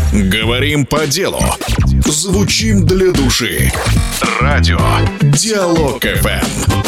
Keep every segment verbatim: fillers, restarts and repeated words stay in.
Говорим по делу. Звучим для души. Радио Диалог эф эм.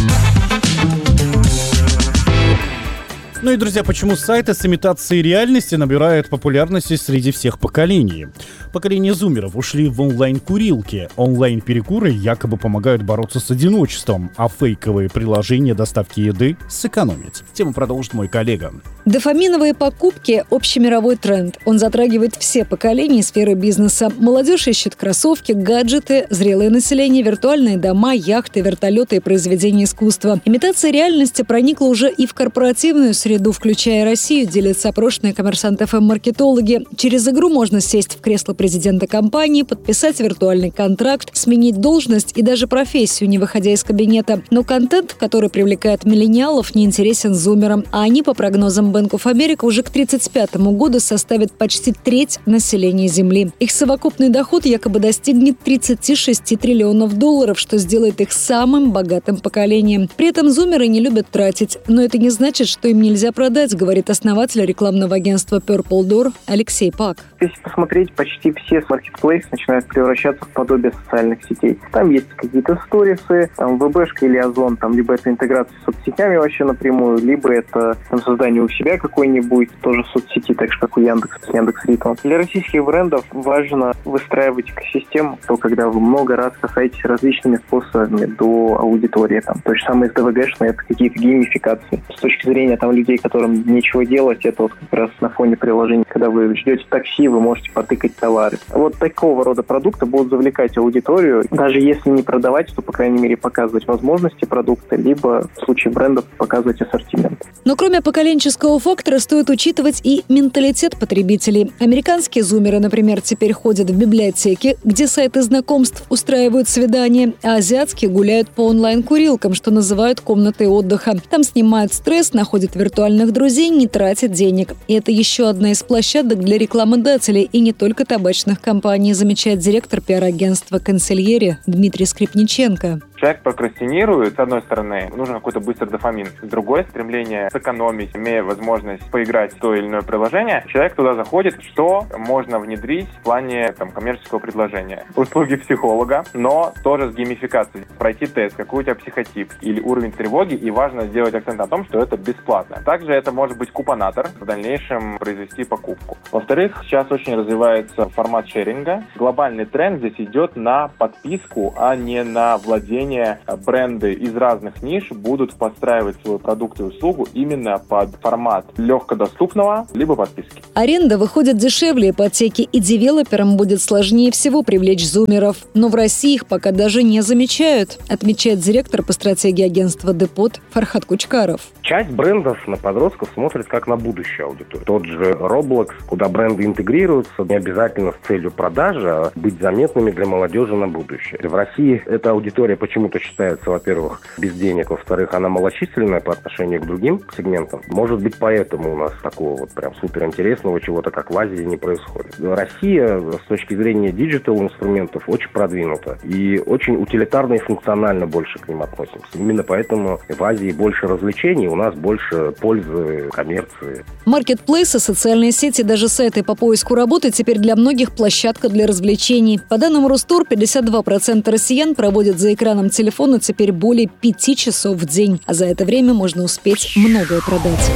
Ну и, друзья, почему сайты с имитацией реальности набирают популярности среди всех поколений? Поколение зумеров ушли в онлайн-курилки. Онлайн-перекуры якобы помогают бороться с одиночеством, а фейковые приложения доставки еды сэкономить. Тему продолжит мой коллега. Дофаминовые покупки – общемировой тренд. Он затрагивает все поколения и сферы бизнеса. Молодежь ищет кроссовки, гаджеты, зрелое население, виртуальные дома, яхты, вертолеты и произведения искусства. Имитация реальности проникла уже и в корпоративную среду, включая Россию, делятся опрошенные Коммерсант эф эм маркетологи. Через игру можно сесть в кресло президента компании, подписать виртуальный контракт, сменить должность и даже профессию, не выходя из кабинета. Но контент, который привлекает миллениалов, не интересен зумерам, а они, по прогнозам Bank of America, уже к тридцать пятому году составят почти треть населения Земли. Их совокупный доход якобы достигнет тридцать шесть триллионов долларов, что сделает их самым богатым поколением. При этом зумеры не любят тратить, но это не значит, что им нельзя продать, говорит основатель рекламного агентства Purple Door Алексей Пак. Если посмотреть, почти все маркетплейсы начинают превращаться в подобие социальных сетей. Там есть какие-то сторисы, там ВБшка или Озон, там либо это интеграция с соцсетями вообще напрямую, либо это там, создание у себя какой-нибудь тоже соцсети, так же как у Яндекс, Яндекс.Ритейл. Для российских брендов важно выстраивать экосистему, то когда вы много раз касаетесь различными способами до аудитории. Там, то же самое с ДВГшной, это какие-то геймификации. С точки зрения там людей, которым нечего делать, это вот как раз на фоне приложений, когда вы ждете такси, вы можете потыкать товары. Вот такого рода продукты будут завлекать аудиторию, даже если не продавать, то, по крайней мере, показывать возможности продукта, либо в случае брендов показывать ассортимент. Но кроме поколенческого фактора стоит учитывать и менталитет потребителей. Американские зумеры, например, теперь ходят в библиотеки, где сайты знакомств устраивают свидания, а азиатские гуляют по онлайн-курилкам, что называют комнатой отдыха. Там снимают стресс, находят виртуальных друзей, не тратят денег. И это еще одна из площадок для рекламодателей и не только табачных компаний, замечает директор пиар-агентства «Консильери» Дмитрий Скрипниченко. Человек прокрастинирует, с одной стороны, нужен какой-то быстрый дофамин, с другой – стремление сэкономить, имея возможность поиграть в то или иное приложение. Человек туда заходит, что можно внедрить в плане там, коммерческого предложения. Услуги психолога, но тоже с геймификацией. Пройти тест, какой у тебя психотип или уровень тревоги, и важно сделать акцент на том, что это бесплатно. Также это может быть купонатор, в дальнейшем произвести покупку. Во-вторых, сейчас очень развивается формат шеринга. Глобальный тренд здесь идет на подписку, а не на владение. Бренды из разных ниш будут подстраивать свой продукт и услугу именно под формат легкодоступного либо подписки. Аренда выходит дешевле ипотеки, и девелоперам будет сложнее всего привлечь зумеров. Но в России их пока даже не замечают, отмечает директор по стратегии агентства Депот Фархад Кучкаров. Часть брендов на подростков смотрит как на будущую аудиторию. Тот же Roblox, куда бренды интегрируются, не обязательно с целью продажи, а быть заметными для молодежи на будущее. В России эта аудитория почему-то считается, во-первых, без денег, во-вторых, она малочисленная по отношению к другим сегментам. Может быть, поэтому у нас такого вот прям суперинтересного чего-то, как в Азии, не происходит. Россия с точки зрения диджитал-инструментов очень продвинута и очень утилитарно и функционально больше к ним относимся. Именно поэтому в Азии больше развлечений, у нас больше пользы, коммерции. Маркетплейсы, социальные сети, даже сайты по поиску работы теперь для многих площадка для развлечений. По данным Ростур, пятьдесят два процента россиян проводят за экраном телефона теперь более пяти часов в день. А за это время можно успеть многое продать.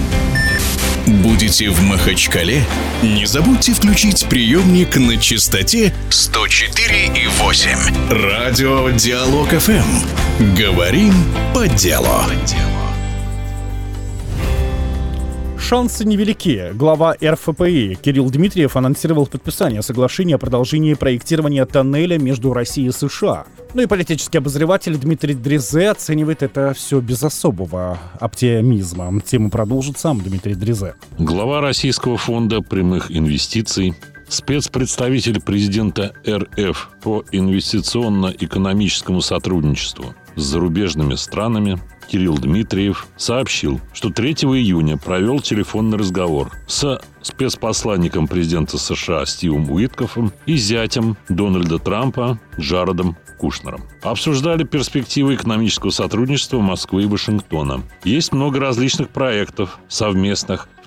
Будете в Махачкале? Не забудьте включить приемник на частоте сто четыре и восемь. Радио Диалог эф эм. Говорим по делу. Шансы невелики. Глава эр эф пэ и Кирилл Дмитриев анонсировал подписание соглашения о продолжении проектирования тоннеля между Россией и США. Ну и политический обозреватель Дмитрий Дрезе оценивает это все без особого оптимизма. Тему продолжит сам Дмитрий Дрезе. Глава Российского фонда прямых инвестиций, спецпредставитель президента эр эф по инвестиционно-экономическому сотрудничеству с зарубежными странами Кирилл Дмитриев сообщил, что третьего июня провел телефонный разговор с спецпосланником президента США Стивом Уиткофом и зятем Дональда Трампа Джаредом Кушнером. Обсуждали перспективы экономического сотрудничества Москвы и Вашингтона. Есть много различных проектов совместных, в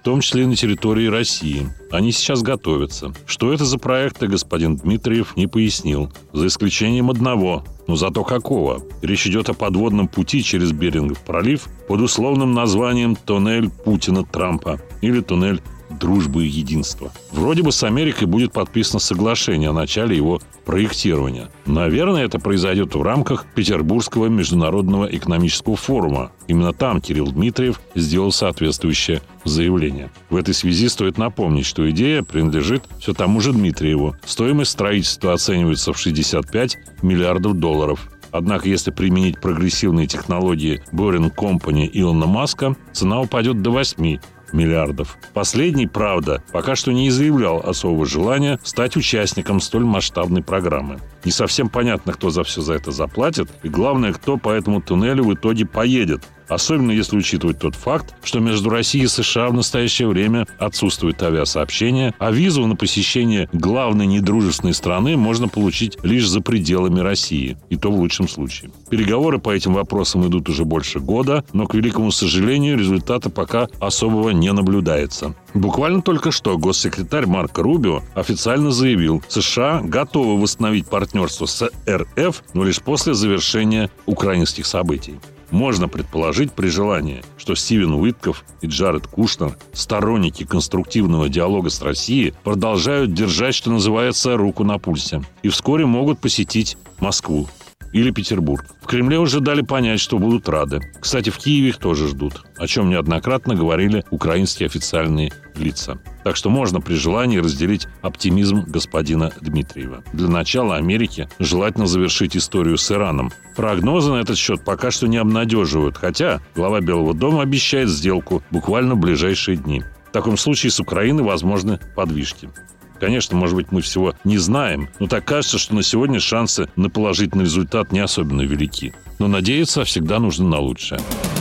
том числе и на территории России. Они сейчас готовятся. Что это за проекты, господин Дмитриев не пояснил, за исключением одного. Но зато какого? Речь идет о подводном пути через Берингов пролив под условным названием «Туннель Путина-Трампа» или «Туннель дружбы и единства». Вроде бы с Америкой будет подписано соглашение о начале его проектирования. Наверное, это произойдет в рамках Петербургского международного экономического форума. Именно там Кирилл Дмитриев сделал соответствующее заявление. В этой связи стоит напомнить, что идея принадлежит все тому же Дмитриеву. Стоимость строительства оценивается в шестьдесят пять миллиардов долларов. Однако, если применить прогрессивные технологии Boring Company Илона Маска, цена упадет до восьми миллиардов. Последний, правда, пока что не изъявлял особого желания стать участником столь масштабной программы. Не совсем понятно, кто за все за это заплатит, и главное, кто по этому туннелю в итоге поедет. Особенно если учитывать тот факт, что между Россией и США в настоящее время отсутствует авиасообщение, а визу на посещение главной недружественной страны можно получить лишь за пределами России, и то в лучшем случае. Переговоры по этим вопросам идут уже больше года, но, к великому сожалению, результата пока особого не наблюдается. Буквально только что госсекретарь Марко Рубио официально заявил, США готовы восстановить партнерство с эр эф, но лишь после завершения украинских событий. Можно предположить при желании, что Стивен Уитков и Джаред Кушнер, сторонники конструктивного диалога с Россией, продолжают держать, что называется, руку на пульсе. И вскоре могут посетить Москву или Петербург. В Кремле уже дали понять, что будут рады. Кстати, в Киеве их тоже ждут, о чем неоднократно говорили украинские официальные лица. Так что можно при желании разделить оптимизм господина Дмитриева. Для начала Америке желательно завершить историю с Ираном. Прогнозы на этот счет пока что не обнадеживают, хотя глава Белого дома обещает сделку буквально в ближайшие дни. В таком случае с Украины возможны подвижки. Конечно, может быть, мы всего не знаем, но так кажется, что на сегодня шансы на положительный результат не особенно велики. Но надеяться всегда нужно на лучшее.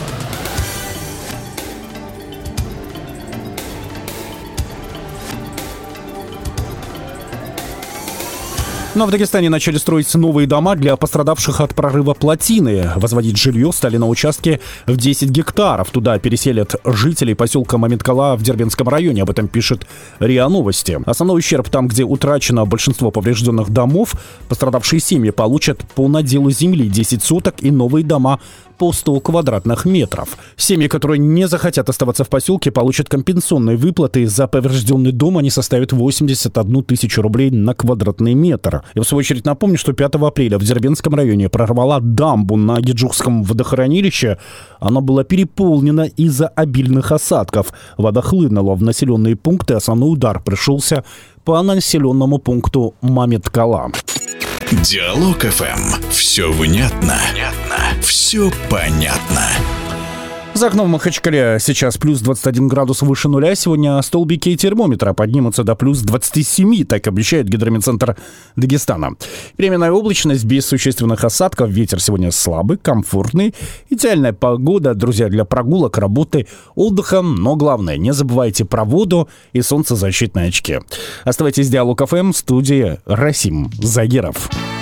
Но в Дагестане начали строить новые дома для пострадавших от прорыва плотины. Возводить жилье стали на участке в десять гектаров. Туда переселят жителей поселка Мамиткала в Дербентском районе. Об этом пишет РИА Новости. Основной ущерб там, где утрачено большинство поврежденных домов. Пострадавшие семьи получат по наделу земли десять соток и новые дома по сто квадратных метров. Семьи, которые не захотят оставаться в поселке, получат компенсационные выплаты. За поврежденный дом они составят восемьдесят одну тысячу рублей на квадратный метр. И в свою очередь напомню, что пятого апреля в Дербентском районе прорвала дамбу на Геджукском водохранилище. Она была переполнена из-за обильных осадков. Вода хлынула в населенные пункты. Основной удар пришелся по населенному пункту Мамиткала. Диалог-ФМ. Все внятно. Внятно. Все понятно. За окном в Махачкале сейчас плюс двадцать один градус выше нуля. Сегодня столбики термометра поднимутся до плюс двадцать семь, так обещает Гидрометцентр Дагестана. Переменная облачность без существенных осадков. Ветер сегодня слабый, комфортный. Идеальная погода, друзья, для прогулок, работы, отдыха. Но главное, не забывайте про воду и солнцезащитные очки. Оставайтесь с Диалог ФМ, в студии Расим Загиров.